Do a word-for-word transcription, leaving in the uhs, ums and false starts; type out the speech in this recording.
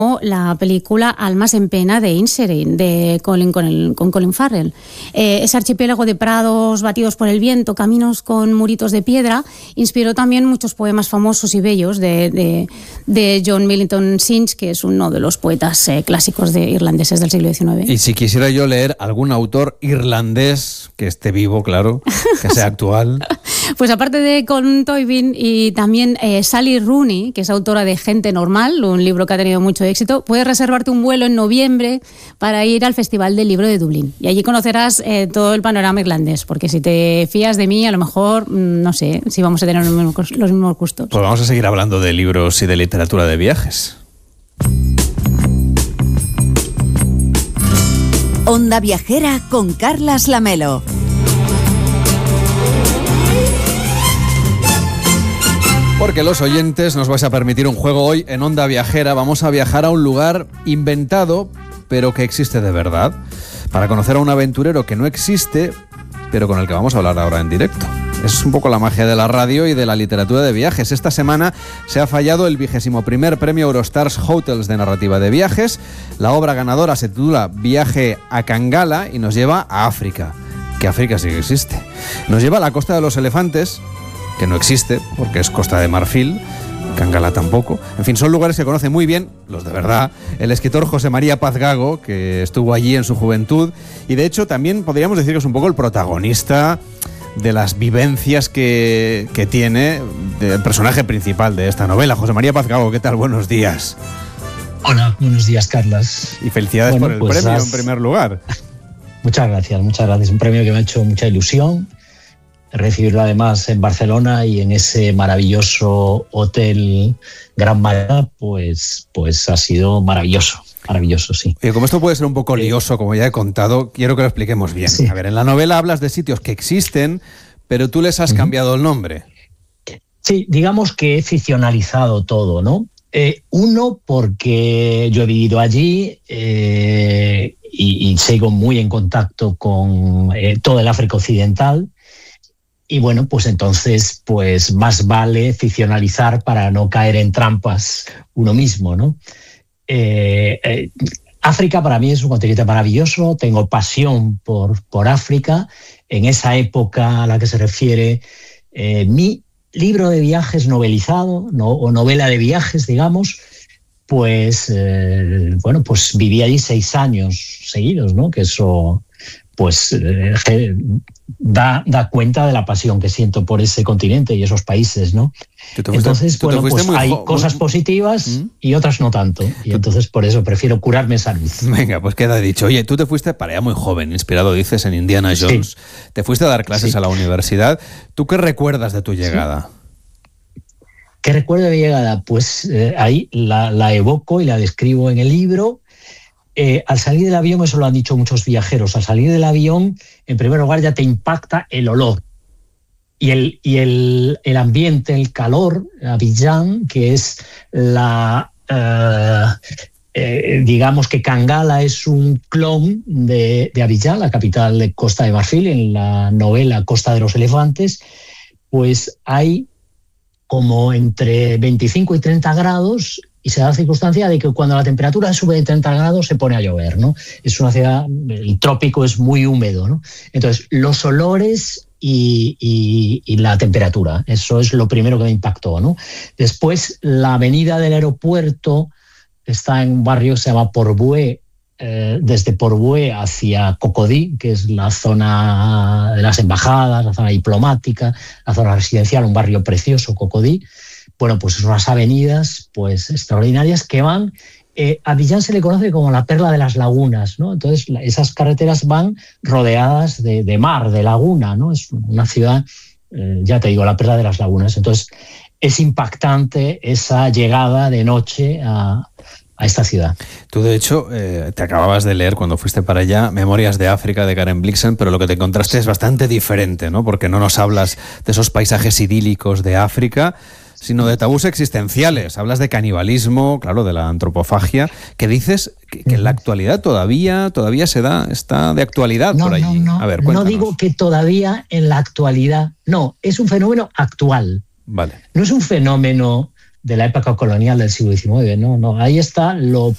la película Almas en pena de Inisherin, de Colin, con, el, con Colin Farrell. Eh, ese archipiélago de prados batidos por el viento, caminos con muritos de piedra, inspiró también muchos poemas famosos y bellos de, de, de John Millington Synge, que es uno de los poetas eh, clásicos de irlandeses del siglo diecinueve. Y si quisiera yo leer algún autor irlandés que esté vivo, claro, que sea actual... Pues aparte de Colm Tóibín y también eh, Sally Rooney, que es autora de Gente Normal, un libro que ha tenido mucho éxito, puedes reservarte un vuelo en noviembre para ir al Festival del Libro de Dublín. Y allí conocerás eh, todo el panorama irlandés, porque si te fías de mí, a lo mejor, no sé, si vamos a tener los mismos, los mismos gustos. Pues vamos a seguir hablando de libros y de literatura de viajes. Onda Viajera con Carlas Lamelo. Porque los oyentes nos vais a permitir un juego hoy en Onda Viajera. Vamos a viajar a un lugar inventado, pero que existe de verdad, para conocer a un aventurero que no existe, pero con el que vamos a hablar ahora en directo. Es un poco la magia de la radio y de la literatura de viajes. Esta semana se ha fallado el vigésimo primer premio Eurostars Hotels de narrativa de viajes. La obra ganadora se titula Viaje a Kangala y nos lleva a África, que África sí que existe. Nos lleva a la Costa de los Elefantes, que no existe, porque es Costa de Marfil, Kangala tampoco. En fin, son lugares que conoce muy bien, los de verdad, el escritor José María Paz Gago, que estuvo allí en su juventud, y de hecho también podríamos decir que es un poco el protagonista de las vivencias que, que tiene el personaje principal de esta novela. José María Paz Gago, ¿qué tal? Buenos días. Hola, buenos días, Carlas. Y felicidades bueno, por el pues premio has... en primer lugar. Muchas gracias, muchas gracias. Un premio que me ha hecho mucha ilusión. Recibirlo además en Barcelona y en ese maravilloso hotel Gran Marea, pues, pues ha sido maravilloso, maravilloso, sí. Y como esto puede ser un poco lioso, como ya he contado, quiero que lo expliquemos bien. Sí. A ver, en la novela hablas de sitios que existen, pero tú les has uh-huh. cambiado el nombre. Sí, digamos que he ficcionalizado todo, ¿no? Eh, uno, porque yo he vivido allí eh, y, y sigo muy en contacto con eh, todo el África Occidental. Y bueno, pues entonces, pues más vale ficcionalizar para no caer en trampas uno mismo, ¿no? Eh, eh, África para mí es un continente maravilloso, tengo pasión por, por África. En esa época a la que se refiere eh, mi libro de viajes novelizado, no, o novela de viajes, digamos, pues, eh, bueno, pues viví allí seis años seguidos, ¿no? Que eso... pues eh, da, da cuenta de la pasión que siento por ese continente y esos países, ¿no? Fuiste, entonces, bueno, pues hay jo- cosas positivas ¿Mm? y otras no tanto. Y entonces por eso prefiero curarme salud. Venga, pues queda dicho. Oye, tú te fuiste para allá muy joven, inspirado, dices, en Indiana Jones. Sí. Te fuiste a dar clases sí. a la universidad. ¿Tú qué recuerdas de tu llegada? Sí. ¿Qué recuerdo de mi llegada? Pues eh, ahí la, la evoco y la describo en el libro. Eh, al salir del avión, eso lo han dicho muchos viajeros, al salir del avión, en primer lugar ya te impacta el olor y el, y el, el ambiente, el calor, Abidjan, que es la... Eh, eh, digamos que Kangala es un clon de, de Abidjan, la capital de Costa de Marfil, en la novela Costa de los Elefantes, pues hay como entre veinticinco y treinta grados. Y se da la circunstancia de que cuando la temperatura sube de treinta grados se pone a llover, ¿no? Es una ciudad, el trópico es muy húmedo, ¿no? Entonces, los olores y, y, y la temperatura, eso es lo primero que me impactó, ¿no? Después, la avenida del aeropuerto está en un barrio que se llama Port-Bouët, eh, desde Port-Bouët hacia Cocody, que es la zona de las embajadas, la zona diplomática, la zona residencial, un barrio precioso, Cocody. Bueno, pues son unas avenidas pues extraordinarias que van... Eh, a Abidjan se le conoce como la perla de las lagunas, ¿no? Entonces la, esas carreteras van rodeadas de, de mar, de laguna, ¿no? Es una ciudad, eh, ya te digo, la perla de las lagunas. Entonces es impactante esa llegada de noche a, a esta ciudad. Tú, de hecho, eh, te acababas de leer cuando fuiste para allá Memorias de África de Karen Blixen, pero lo que te encontraste es bastante diferente, ¿no? Porque no nos hablas de esos paisajes idílicos de África, sino de tabús existenciales. Hablas de canibalismo, claro, de la antropofagia, que dices que, que en la actualidad todavía, todavía se da, está de actualidad no, por allí. No, no, A ver, no digo que todavía en la actualidad, no, es un fenómeno actual. Vale. No es un fenómeno de la época colonial del siglo diecinueve, no, no. Ahí está lo